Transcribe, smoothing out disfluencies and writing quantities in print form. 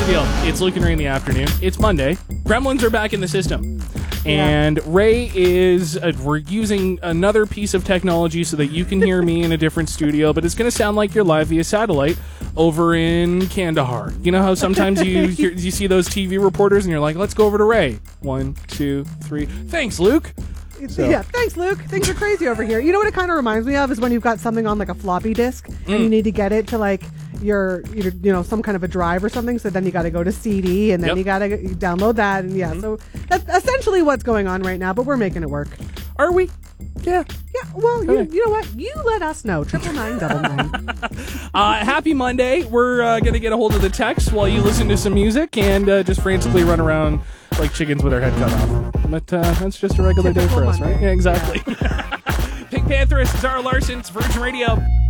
the deal. It's Luke and Ray in the afternoon. It's Monday. Gremlins are back in the system. And Ray is, we're using another piece of technology so that you can hear me in a different studio, but it's going to sound like you're live via satellite over in Kandahar. You know how sometimes you see those TV reporters and you're like, let's go over to Ray. 1, 2, 3. Thanks, Luke. So. Yeah, thanks, Luke. Things are crazy over here. You know what it kind of reminds me of is when you've got something on like a floppy disk and you need to get it to like your some kind of a drive or something. So then you got to go to CD and then you got to download that. And so that's essentially what's going on right now. But we're making it work. Are we? Yeah. Well, you know what? You let us know. 99999. Happy Monday. We're going to get a hold of the text while you listen to some music and just frantically run around like chickens with our head cut off. But that's just a regular day for us, right? Yeah, exactly. Yeah. Pink Pantheress, Zara Larson, Virgin Radio.